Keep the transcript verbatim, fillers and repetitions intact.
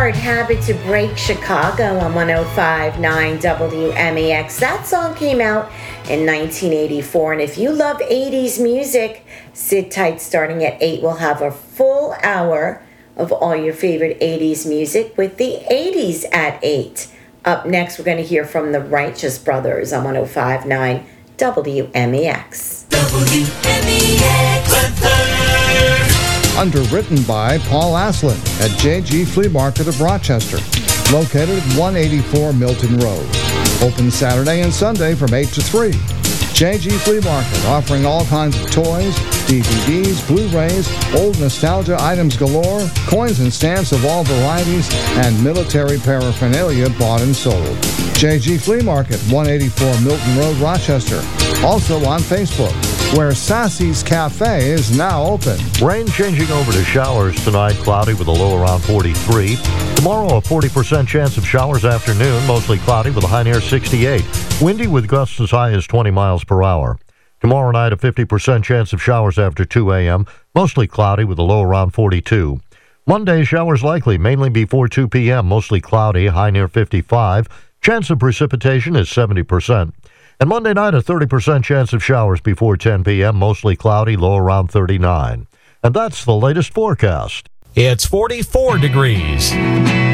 Hard Habit to Break Chicago on one oh five point nine W M E X. That song came out in nineteen eighty-four, and if you love eighties music, sit tight. Starting at eight, we'll have a full hour of all your favorite eighties music with the eighties at eight. Up next, we're going to hear from the Righteous Brothers on one oh five point nine W M E X. W M E X. Underwritten by Paul Aslan at J G Flea Market of Rochester, located at one eighty-four Milton Road. Open Saturday and Sunday from eight to three. J G Flea Market, offering all kinds of toys, D V Ds, Blu-rays, old nostalgia items galore, coins and stamps of all varieties, and military paraphernalia bought and sold. J G Flea Market, one eighty-four Milton Road, Rochester. Also on Facebook, where Sassy's Cafe is now open. Rain changing over to showers tonight, cloudy with a low around forty-three. Tomorrow, a forty percent chance of showers afternoon, mostly cloudy with a high near sixty-eight. Windy with gusts as high as twenty miles per hour. Tomorrow night, a fifty percent chance of showers after two a.m., mostly cloudy with a low around forty-two. Monday, showers likely, mainly before two p.m., mostly cloudy, high near fifty-five. Chance of precipitation is seventy percent. And Monday night, a thirty percent chance of showers before ten p.m., mostly cloudy, low around thirty-nine. And that's the latest forecast. It's forty-four degrees.